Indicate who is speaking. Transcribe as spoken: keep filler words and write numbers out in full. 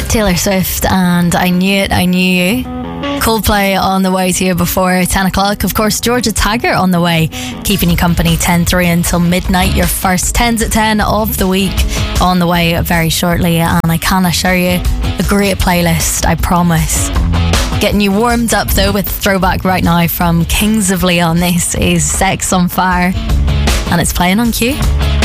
Speaker 1: Taylor Swift and I Knew It, I Knew You. Coldplay on the way to you before ten o'clock. Of course, Georgia Taggart on the way, keeping you company ten three until midnight. Your first tens at ten of the week on the way very shortly. And I can assure you, a great playlist, I promise. Getting you warmed up though with throwback right now from Kings of Leon. This is Sex on Fire and it's playing on Q.